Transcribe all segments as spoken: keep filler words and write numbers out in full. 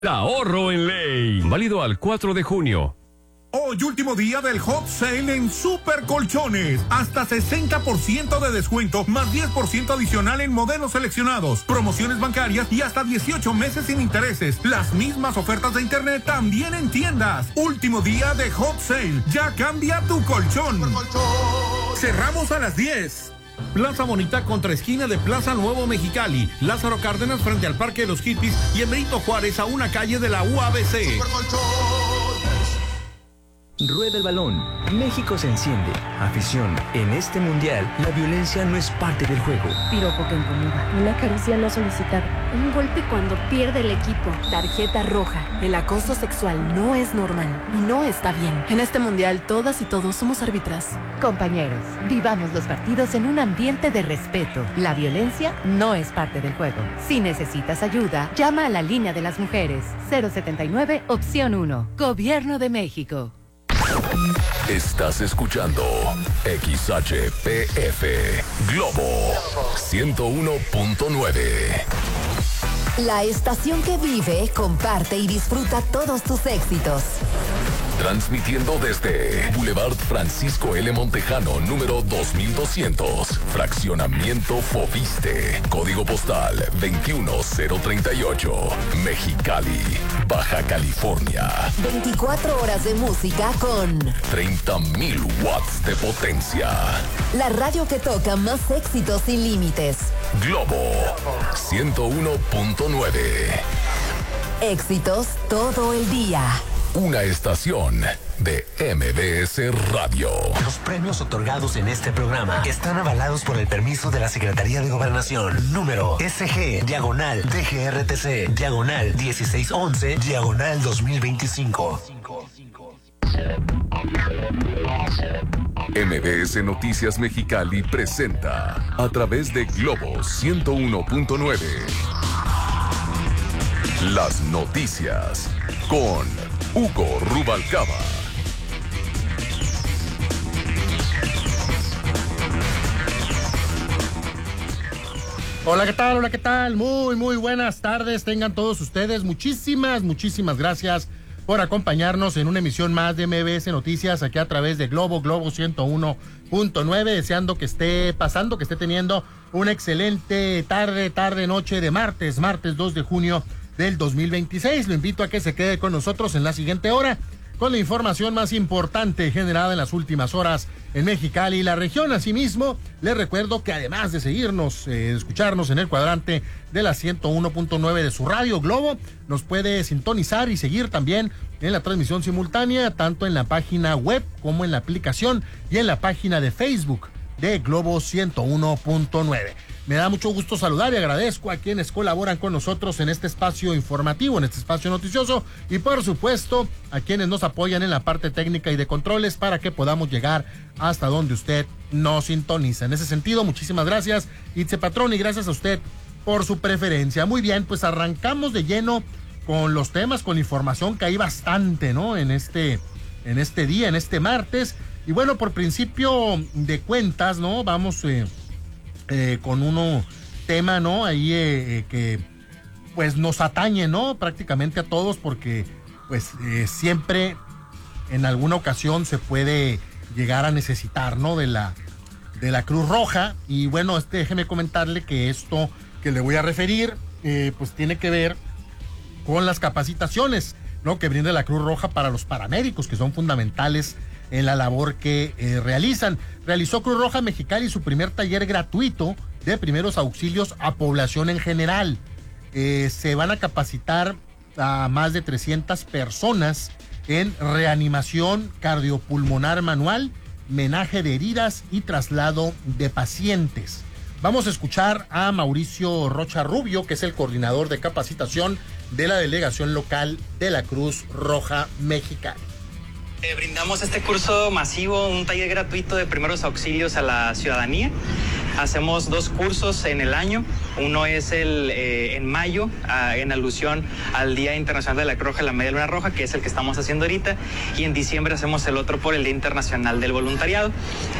Ahorro en Ley. Válido al cuatro de junio. Hoy último día del Hot Sale en Super Colchones. Hasta sesenta por ciento de descuento, más diez por ciento adicional en modelos seleccionados. Promociones bancarias y hasta dieciocho meses sin intereses. Las mismas ofertas de internet también en tiendas. Último día de Hot Sale. Ya cambia tu colchón. Cerramos a las diez. Plaza Bonita contra esquina de Plaza Nuevo Mexicali. Lázaro Cárdenas frente al Parque de los Hippies y en Benito Juárez a una calle de la U A B C. Rueda el balón. México se enciende. Afición. En este mundial, la violencia no es parte del juego. Piropo que incomoda. Una caricia no solicitada. Un golpe cuando pierde el equipo. Tarjeta roja. El acoso sexual no es normal y no está bien. En este mundial, todas y todos somos árbitras. Compañeros, vivamos los partidos en un ambiente de respeto. La violencia no es parte del juego. Si necesitas ayuda, llama a la línea de las mujeres. cero setenta y nueve, opción uno. Gobierno de México. Estás escuchando X H P F Globo ciento uno punto nueve. La estación que vive, comparte y disfruta todos tus éxitos. Transmitiendo desde Boulevard Francisco L. Montejano, número dos mil doscientos, Fraccionamiento Foviste, Código Postal veintiuno cero treinta y ocho, Mexicali, Baja California. veinticuatro horas de música con treinta mil watts de potencia. La radio que toca más éxitos sin límites. Globo ciento uno punto nueve. Éxitos todo el día. Una estación de M B S Radio. Los premios otorgados en este programa están avalados por el permiso de la Secretaría de Gobernación. Número S G, diagonal D G R T C, diagonal dieciséis once, diagonal dos mil veinticinco. M B S Noticias Mexicali presenta a través de Globo ciento uno punto nueve las noticias con Hugo Rubalcaba. Hola, ¿qué tal? Hola, ¿qué tal? Muy, muy buenas tardes. Tengan todos ustedes. Muchísimas, muchísimas gracias por acompañarnos en una emisión más de M B S Noticias aquí a través de Globo, Globo ciento uno punto nueve. Deseando que esté pasando, que esté teniendo una excelente tarde, tarde, noche de martes, martes dos de junio del dos mil veintiséis. Lo invito a que se quede con nosotros en la siguiente hora con la información más importante generada en las últimas horas en Mexicali y la región. Asimismo, les recuerdo que además de seguirnos, eh, escucharnos en el cuadrante de la ciento uno punto nueve de su radio Globo, nos puede sintonizar y seguir también en la transmisión simultánea, tanto en la página web como en la aplicación y en la página de Facebook de Globo ciento uno punto nueve. Me da mucho gusto saludar y agradezco a quienes colaboran con nosotros en este espacio informativo, en este espacio noticioso, y por supuesto a quienes nos apoyan en la parte técnica y de controles para que podamos llegar hasta donde usted nos sintoniza. En ese sentido, muchísimas gracias, Itze Patrón, y gracias a usted por su preferencia. Muy bien, pues arrancamos de lleno con los temas, con información que hay bastante, ¿no? En este, en este día, en este martes. Y bueno, por principio de cuentas, ¿no? Vamos eh, eh, con uno tema, ¿no? Ahí eh, eh, que pues nos atañe, ¿no? Prácticamente a todos, porque pues eh, siempre en alguna ocasión se puede llegar a necesitar, ¿no? De la, de la Cruz Roja. Y bueno, este, déjeme comentarle que esto que le voy a referir, eh, pues tiene que ver con las capacitaciones, ¿no? Que brinda la Cruz Roja para los paramédicos, que son fundamentales en la labor que eh, realizan. Realizó Cruz Roja Mexicali su primer taller gratuito de primeros auxilios a población en general. Eh, se van a capacitar a más de trescientas personas en reanimación cardiopulmonar manual, menaje de heridas y traslado de pacientes. Vamos a escuchar a Mauricio Rocha Rubio, que es el coordinador de capacitación de la delegación local de la Cruz Roja Mexicali. Eh, brindamos este curso masivo, un taller gratuito de primeros auxilios a la ciudadanía. Hacemos dos cursos en el año. Uno es el eh, en mayo, a, en alusión al Día Internacional de la Cruz Roja y la Media Luna Roja, que es el que estamos haciendo ahorita, y en diciembre hacemos el otro por el Día Internacional del Voluntariado.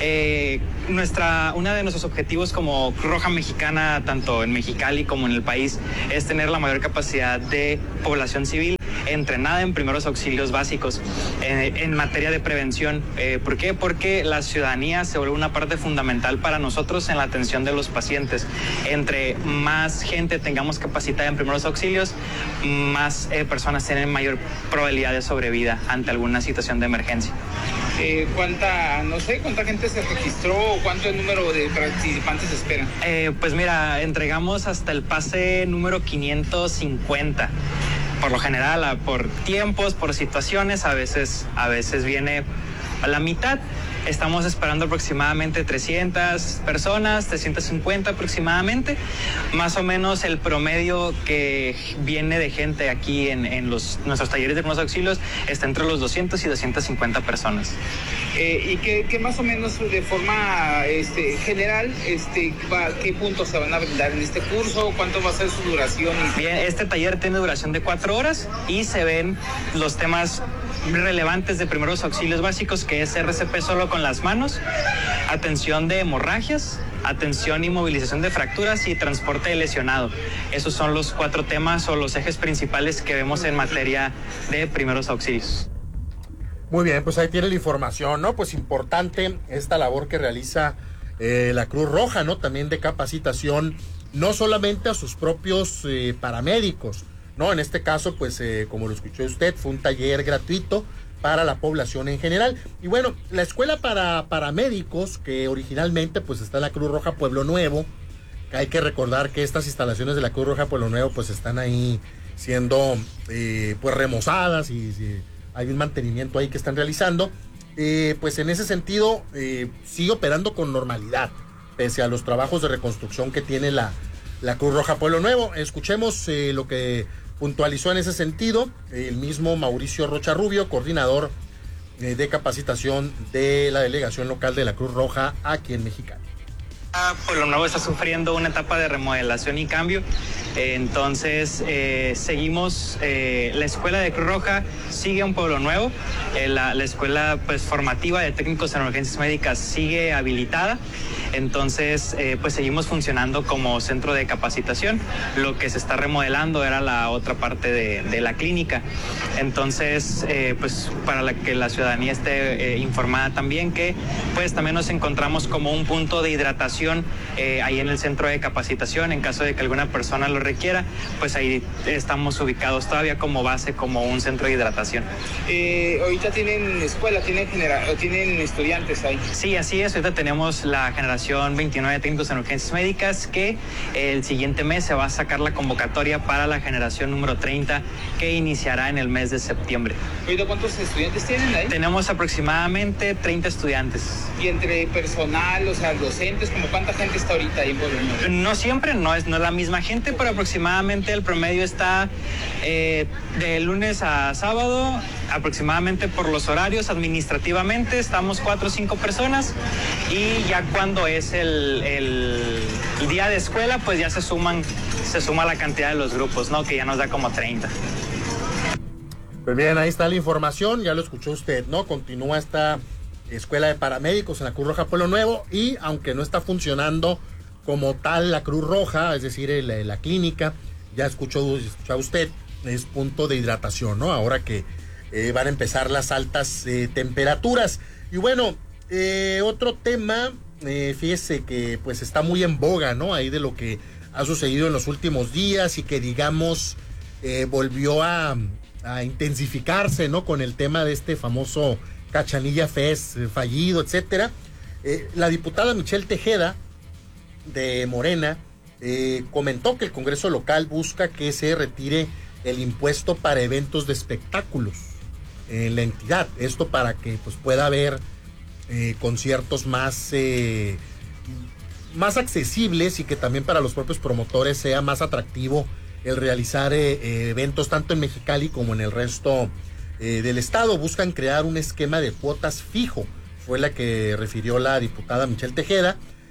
Eh, nuestra, uno de nuestros objetivos como Cruz Roja Mexicana, tanto en Mexicali como en el país, es tener la mayor capacidad de población civil entrenada en primeros auxilios básicos eh, en materia de prevención. Eh, ¿Por qué? Porque la ciudadanía se vuelve una parte fundamental para nosotros en la atención de los pacientes. Entre más gente tengamos capacitada en primeros auxilios, más eh, personas tienen mayor probabilidad de sobrevida ante alguna situación de emergencia. Eh, ¿Cuánta, no sé, cuánta gente se registró o cuánto el número de participantes espera? Eh, pues mira, entregamos hasta el pase número quinientos cincuenta. Por lo general, por tiempos, por situaciones, a veces, a veces viene a la mitad. Estamos esperando aproximadamente trescientas personas, trescientas cincuenta aproximadamente. Más o menos el promedio que viene de gente aquí en, en los, nuestros talleres de primeros auxilios está entre los doscientos y doscientas cincuenta personas. Eh, y que, que más o menos de forma este, general, este, va, ¿qué puntos se van a brindar en este curso? ¿Cuánto va a ser su duración? Bien, este taller tiene duración de cuatro horas y se ven los temas relevantes de primeros auxilios básicos, que es R C P solo con las manos, atención de hemorragias, atención y movilización de fracturas y transporte de lesionado. Esos son los cuatro temas o los ejes principales que vemos en materia de primeros auxilios. Muy bien, pues ahí tiene la información, ¿no? Pues importante esta labor que realiza eh, la Cruz Roja, ¿no? También de capacitación, no solamente a sus propios eh, paramédicos, ¿no? En este caso, pues, eh, como lo escuchó usted, fue un taller gratuito para la población en general. Y bueno, la escuela para paramédicos, que originalmente, pues, está en la Cruz Roja Pueblo Nuevo, que hay que recordar que estas instalaciones de la Cruz Roja Pueblo Nuevo, pues, están ahí siendo, eh, pues, remozadas y... y hay un mantenimiento ahí que están realizando, eh, pues en ese sentido eh, sigue operando con normalidad, pese a los trabajos de reconstrucción que tiene la, la Cruz Roja Pueblo Nuevo. Escuchemos eh, lo que puntualizó en ese sentido el mismo Mauricio Rocha Rubio, coordinador eh, de capacitación de la delegación local de la Cruz Roja aquí en Mexicali. Pueblo Nuevo está sufriendo una etapa de remodelación y cambio, eh, entonces eh, seguimos, eh, la escuela de Cruz Roja sigue en Pueblo Nuevo, eh, la, la escuela pues formativa de técnicos en urgencias médicas sigue habilitada, entonces eh, pues seguimos funcionando como centro de capacitación. Lo que se está remodelando era la otra parte de, de la clínica, entonces eh, pues para la que la ciudadanía esté eh, informada también que pues también nos encontramos como un punto de hidratación Eh, ahí en el centro de capacitación. En caso de que alguna persona lo requiera, pues ahí estamos ubicados todavía como base, como un centro de hidratación. Eh, ahorita tienen escuela, tienen, genera- tienen estudiantes ahí. Sí, así es. Ahorita tenemos la generación veintinueve de técnicos en urgencias médicas, que el siguiente mes se va a sacar la convocatoria para la generación número treinta, que iniciará en el mes de septiembre. ¿Ahorita cuántos estudiantes tienen ahí? Tenemos aproximadamente treinta estudiantes. Y entre personal, o sea, docentes, como ¿cuánta gente está ahorita ahí en Pueblo Nuevo? No siempre, no es, no es la misma gente, pero aproximadamente el promedio está eh, de lunes a sábado, aproximadamente por los horarios. Administrativamente estamos cuatro o cinco personas, y ya cuando es el, el, el día de escuela, pues ya se suman, se suma la cantidad de los grupos, ¿no? Que ya nos da como treinta. Pues bien, ahí está la información, ya lo escuchó usted, ¿no? Continúa esta escuela de paramédicos en la Cruz Roja Pueblo Nuevo, y aunque no está funcionando como tal la Cruz Roja, es decir, la, la clínica, ya escuchó, escuchó usted, es punto de hidratación, ¿no? Ahora que eh, van a empezar las altas eh, temperaturas. Y bueno, eh, otro tema, eh, fíjese que pues está muy en boga, ¿no? Ahí de lo que ha sucedido en los últimos días y que digamos eh, volvió a, a intensificarse, ¿no? Con el tema de este famoso Cachanilla Fest eh, fallido, etcétera. Eh, la diputada Michelle Tejeda de Morena eh, comentó que el Congreso local busca que se retire el impuesto para eventos de espectáculos en la entidad. Esto para que pues pueda haber eh, conciertos más eh, más accesibles, y que también para los propios promotores sea más atractivo el realizar eh, eh, eventos tanto en Mexicali como en el resto Eh, del estado. Buscan crear un esquema de cuotas fijo, fue la que refirió la diputada Michelle Tejeda,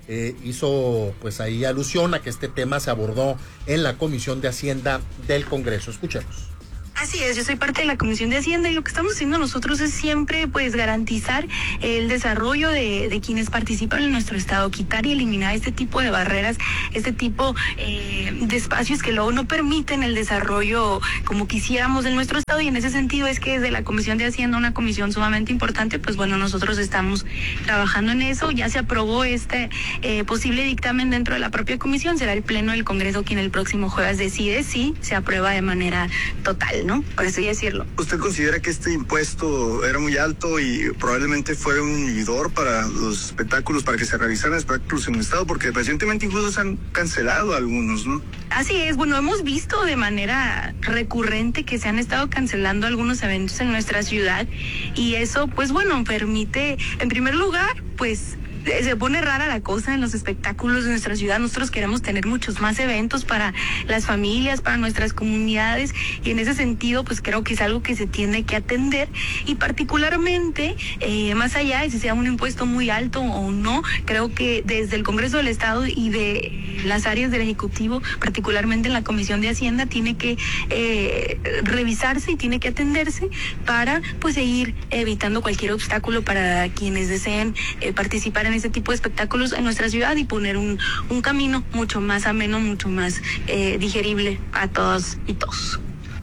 eh, hizo pues ahí alusión a que este tema se abordó en la Comisión de Hacienda del Congreso. Escuchemos. Así es, yo soy parte de la Comisión de Hacienda y lo que estamos haciendo nosotros es siempre pues garantizar el desarrollo de, de quienes participan en nuestro estado, quitar y eliminar este tipo de barreras, este tipo eh, de espacios que luego no permiten el desarrollo como quisiéramos en nuestro estado, y en ese sentido es que desde la Comisión de Hacienda, una comisión sumamente importante, pues bueno, nosotros estamos trabajando en eso. Ya se aprobó este eh, posible dictamen dentro de la propia comisión, será el Pleno del Congreso quien el próximo jueves decide si se aprueba de manera total, ¿no? Por eso decirlo. ¿Usted considera que este impuesto era muy alto y probablemente fue un inhibidor para los espectáculos, para que se realizaran espectáculos en el estado? Porque recientemente incluso se han cancelado algunos, ¿no? Así es, bueno, hemos visto de manera recurrente que se han estado cancelando algunos eventos en nuestra ciudad, y eso, pues bueno, permite, en primer lugar, pues se pone rara la cosa en los espectáculos de nuestra ciudad. Nosotros queremos tener muchos más eventos para las familias, para nuestras comunidades, y en ese sentido pues creo que es algo que se tiene que atender, y particularmente eh, más allá de si sea un impuesto muy alto o no, creo que desde el Congreso del Estado y de las áreas del Ejecutivo, particularmente en la Comisión de Hacienda, tiene que eh, revisarse y tiene que atenderse para pues seguir evitando cualquier obstáculo para quienes deseen eh, participar en ese tipo de espectáculos en nuestra ciudad, y poner un, un camino mucho más ameno, mucho más eh, digerible a todos y todos.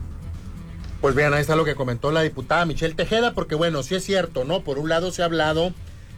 Pues vean, ahí está lo que comentó la diputada Michelle Tejeda, porque bueno, sí es cierto, ¿no? Por un lado se ha hablado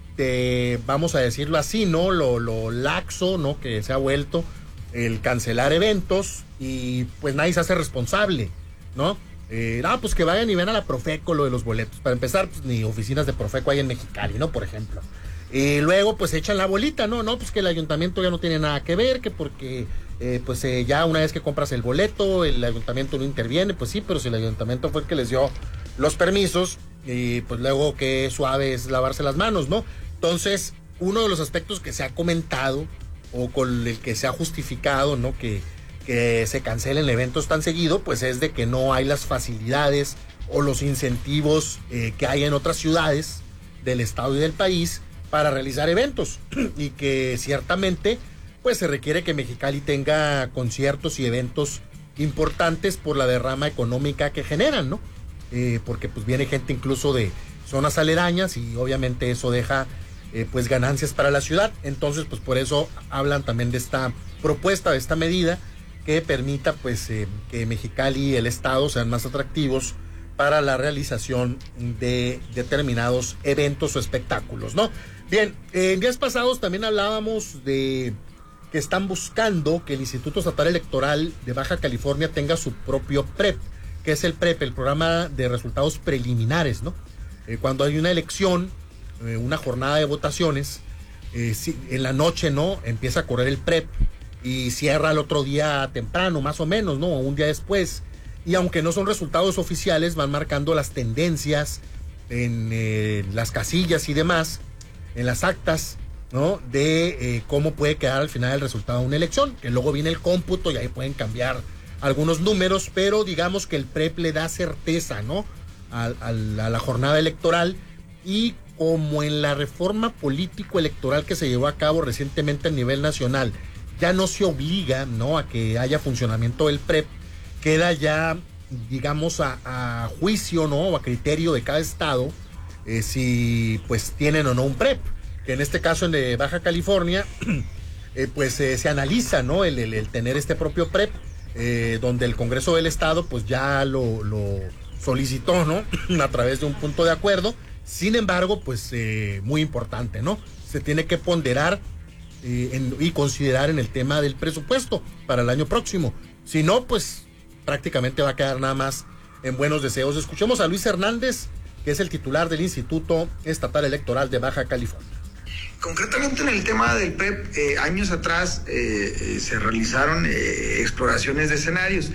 de, vamos a decirlo así, ¿no? Lo, lo laxo, ¿no? Que se ha vuelto el cancelar eventos, y pues nadie se hace responsable, ¿no? Eh, ah, pues que vayan y ven a la Profeco lo de los boletos. Para empezar, pues ni oficinas de Profeco hay en Mexicali, ¿no? Por ejemplo. Y luego pues echan la bolita, no, no, pues que el ayuntamiento ya no tiene nada que ver, que porque eh, pues eh, ya una vez que compras el boleto, el ayuntamiento no interviene. Pues sí, pero si el ayuntamiento fue el que les dio los permisos, y pues luego qué suave es lavarse las manos, ¿no? Entonces, uno de los aspectos que se ha comentado, o con el que se ha justificado, ¿no? Que, que se cancelen eventos tan seguido, pues es de que no hay las facilidades o los incentivos eh, que hay en otras ciudades del estado y del país para realizar eventos, y que ciertamente pues se requiere que Mexicali tenga conciertos y eventos importantes por la derrama económica que generan, ¿no? Eh, porque pues viene gente incluso de zonas aledañas, y obviamente eso deja eh, pues ganancias para la ciudad. Entonces pues por eso hablan también de esta propuesta, de esta medida que permita pues eh, que Mexicali y el estado sean más atractivos para la realización de determinados eventos o espectáculos, ¿no? Bien, en días pasados también hablábamos de que están buscando que el Instituto Estatal Electoral de Baja California tenga su propio P R E P, que es el P R E P, el Programa de Resultados Preliminares, ¿no? Eh, cuando hay una elección, eh, una jornada de votaciones, eh, si, en la noche, ¿no? Empieza a correr el P R E P y cierra el otro día temprano, más o menos, ¿no? O un día después. Y aunque no son resultados oficiales, van marcando las tendencias en eh, las casillas y demás, en las actas, ¿no? De eh, cómo puede quedar al final el resultado de una elección, que luego viene el cómputo y ahí pueden cambiar algunos números, pero digamos que el P R E P le da certeza, ¿no? A, a, a la jornada electoral. Y como en la reforma político-electoral que se llevó a cabo recientemente a nivel nacional, ya no se obliga, ¿no? A que haya funcionamiento del P R E P, queda ya, digamos, a, a juicio, ¿no? O a criterio de cada estado, eh, si pues tienen o no un P R E P. Que en este caso en de Baja California, eh, pues eh, se analiza, ¿no? El, el, el tener este propio P R E P, eh, donde el Congreso del Estado pues ya lo, lo solicitó, ¿no? A través de un punto de acuerdo. Sin embargo, pues eh, muy importante, ¿no? Se tiene que ponderar eh, en, y considerar en el tema del presupuesto para el año próximo. Si no, pues prácticamente va a quedar nada más en buenos deseos. Escuchemos a Luis Hernández, que es el titular del Instituto Estatal Electoral de Baja California. Concretamente en el tema del P R E P, eh, años atrás eh, eh, se realizaron eh, exploraciones de escenarios.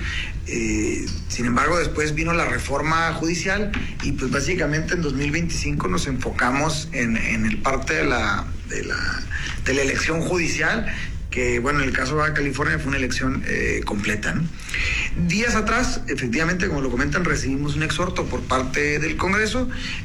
Eh, sin embargo, después vino la reforma judicial y pues básicamente en dos mil veinticinco nos enfocamos en, en el parte de la, de la, de la elección judicial, que bueno, en el caso de Baja California fue una elección eh, completa, ¿no? Días atrás, efectivamente, como lo comentan, recibimos un exhorto por parte del Congreso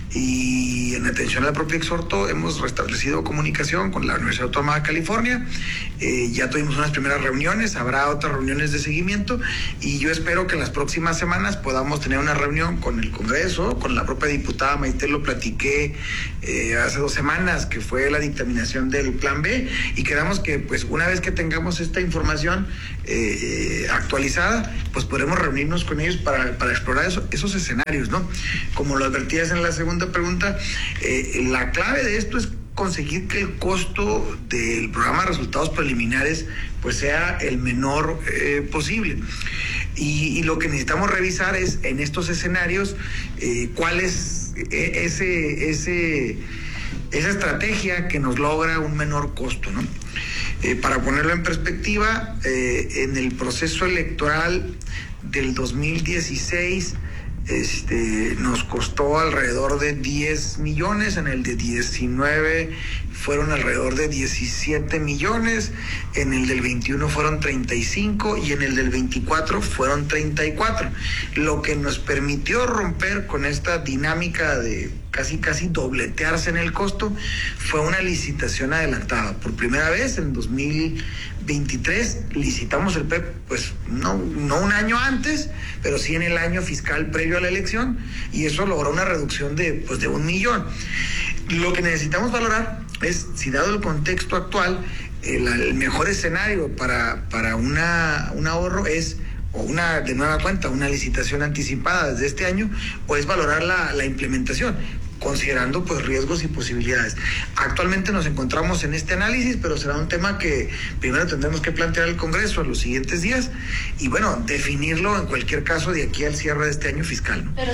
y en atención al propio exhorto hemos restablecido comunicación con la Universidad Autónoma de California. Eh, ya tuvimos unas primeras reuniones, habrá otras reuniones de seguimiento y yo espero que en las próximas semanas podamos tener una reunión con el Congreso, con la propia diputada Maite, lo platiqué eh, hace dos semanas, que fue la dictaminación del Plan B, y quedamos que pues una vez que tengamos esta información eh, actualizada, pues podremos reunirnos con ellos para, para explorar eso, esos escenarios, ¿no? Como lo advertías en la segunda pregunta, eh, la clave de esto es conseguir que el costo del programa de resultados preliminares pues sea el menor eh, posible. Y, y lo que necesitamos revisar es en estos escenarios eh, cuál es ese, ese, esa estrategia que nos logra un menor costo, ¿no? Eh, para ponerlo en perspectiva, eh, en el proceso electoral del dos mil dieciséis este, nos costó alrededor de diez millones, en el de diecinueve fueron alrededor de diecisiete millones, en el del veintiuno fueron treinta y cinco y en el del veinticuatro fueron treinta y cuatro, lo que nos permitió romper con esta dinámica de casi casi dobletearse en el costo fue una licitación adelantada. Por primera vez en dos mil veintitrés licitamos el P E P, pues no, no un año antes, pero sí en el año fiscal previo a la elección, y eso logró una reducción de, pues, de un millón. Lo que necesitamos valorar es si, dado el contexto actual, el, el mejor escenario para, para una, un ahorro es o una, de nueva cuenta, una licitación anticipada desde este año, o es valorar la, la implementación, considerando pues riesgos y posibilidades. Actualmente nos encontramos en este análisis, pero será un tema que primero tendremos que plantear al Congreso en los siguientes días y bueno, definirlo en cualquier caso de aquí al cierre de este año fiscal, ¿no? Pero...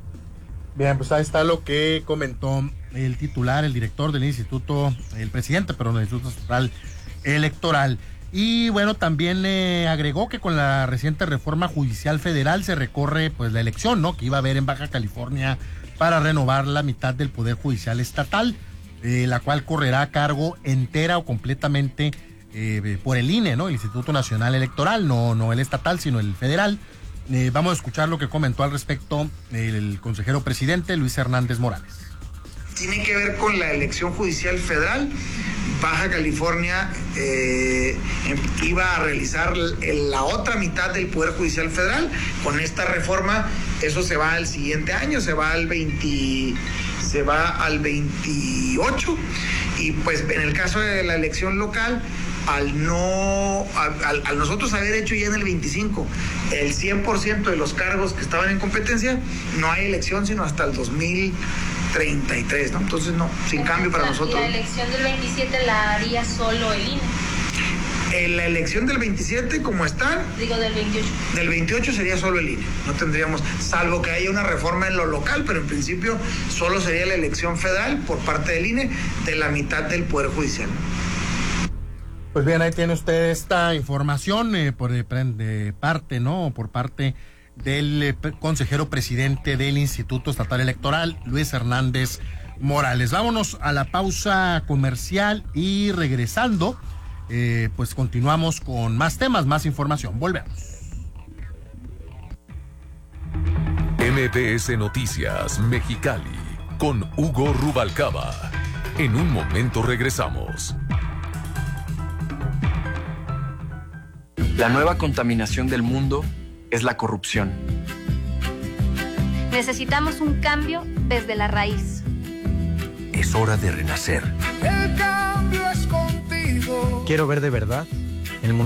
Bien, pues ahí está lo que comentó el titular, el director del instituto, el presidente, pero del Instituto Central Electoral. Y bueno, también eh, agregó que con la reciente reforma judicial federal se recorre pues la elección, ¿no?, que iba a haber en Baja California para renovar la mitad del Poder Judicial Estatal, eh, la cual correrá a cargo entera o completamente eh, por el I N E, ¿no?, el Instituto Nacional Electoral, no, no el estatal, sino el federal. Eh, vamos a escuchar lo que comentó al respecto el consejero presidente Luis Hernández Morales. Tiene que ver con la elección judicial federal. Baja California eh, iba a realizar la otra mitad del Poder Judicial Federal. Con esta reforma, eso se va al siguiente año, se va al veinte, se va al veintiocho. Y pues en el caso de la elección local, al no, al, al nosotros haber hecho ya en el veinticinco el cien por ciento de los cargos que estaban en competencia, no hay elección sino hasta el dos mil treinta y tres, ¿no? Entonces no, sin cambio para nosotros. ¿Y la elección del veintisiete la haría solo el I N E? En la elección del veintisiete, como están, digo del veintiocho. Del veintiocho sería solo el I N E, no tendríamos, salvo que haya una reforma en lo local, pero en principio solo sería la elección federal por parte del I N E de la mitad del Poder Judicial. Pues bien, ahí tiene usted esta información eh, por de, de parte, ¿no? Por parte del eh, consejero presidente del Instituto Estatal Electoral, Luis Hernández Morales. Vámonos a la pausa comercial y regresando, eh, pues continuamos con más temas, más información. Volvemos. M B S Noticias Mexicali con Hugo Rubalcaba. En un momento regresamos. La nueva contaminación del mundo es la corrupción. Necesitamos un cambio desde la raíz. Es hora de renacer. El cambio es contigo. Quiero ver de verdad